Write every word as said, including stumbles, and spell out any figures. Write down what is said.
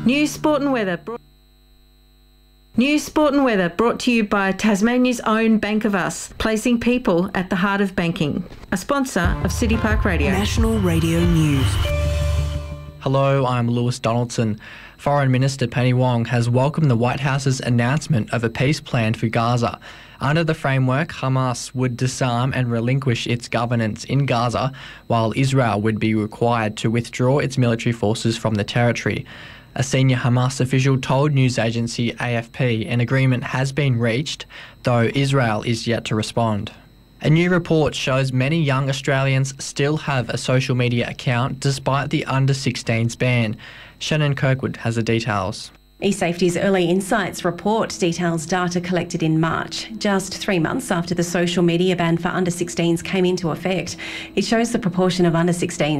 News, sport and weather. Brought- News, sport and weather brought to you by Tasmania's own Bank of Us, placing people at the heart of banking. A sponsor of City Park Radio. National Radio News. Hello, I'm Lewis Donaldson. Foreign Minister Penny Wong has welcomed the White House's announcement of a peace plan for Gaza. Under the framework, Hamas would disarm and relinquish its governance in Gaza, while Israel would be required to withdraw its military forces from the territory. A senior Hamas official told news agency A F P an agreement has been reached, though Israel is yet to respond. A new report shows many young Australians still have a social media account despite the under sixteens ban. Shannon Kirkwood has the details. eSafety's Early Insights report details data collected in March, just three months after the social media ban for under sixteens came into effect. It shows the proportion of under sixteens